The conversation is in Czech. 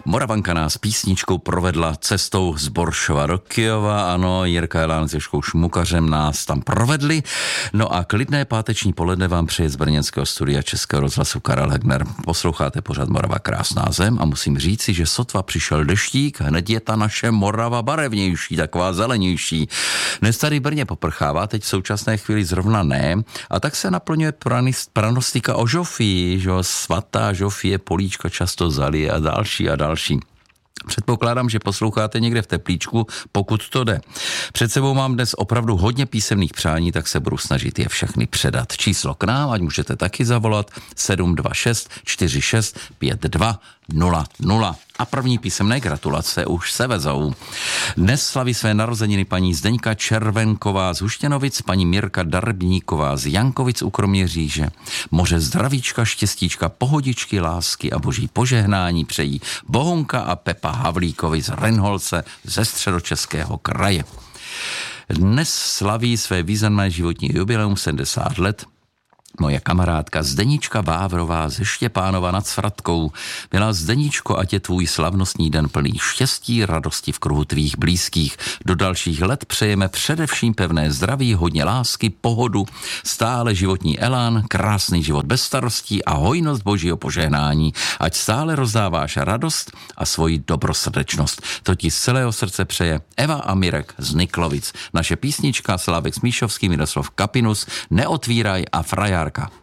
Moravanka nás písničkou provedla cestou z Boršova do Kyjova, ano, Jirka Jelán s Jožkou Šmukařem nás tam provedli. No a klidné páteční poledne vám přeje z brněnského studia Českého rozhlasu Karel Hegner. Posloucháte pořad Morava krásná zem a musím říci, že sotva přišel deštík, hned je ta naše Morava barevnější, taková zelenější. Dnes tady v Brně poprchává, teď v současné chvíli zrovna ne, a tak se naplňuje pranostika o Žofii, že svatá Žofie políčka často zalije a další. Předpokládám, že posloucháte někde v teplíčku, pokud to jde. Před sebou mám dnes opravdu hodně písemných přání, tak se budu snažit je všechny předat. Číslo k nám, ať můžete taky zavolat 726 46 52 00. A první písemné gratulace už se vezou. Dnes slaví své narozeniny paní Zdeňka Červenková z Huštěnovic, paní Mirka Darbníková z Jankovic u Kroměříže. Moře zdravíčka, štěstíčka, pohodičky, lásky a boží požehnání přejí Bohunka a Pepa Havlíkovi z Renholce ze Středočeského kraje. Dnes slaví své významné životní jubileum 70 let moje kamarádka Zdenička Vávrová ze Štěpánova nad Svratkou. Milá Zdeničko, ať je tvůj slavnostní den plný štěstí, radosti v kruhu tvých blízkých. Do dalších let přejeme především pevné zdraví, hodně lásky, pohodu, stále životní elán, krásný život bez starostí a hojnost božího požehnání. Ať stále rozdáváš radost a svoji dobrosrdečnost. To ti z celého srdce přeje Eva a Mirek z Niklovic. Naše písnička Slávek Smíšovský, Miroslav Kapinus, Neotvíraj a Frajarka.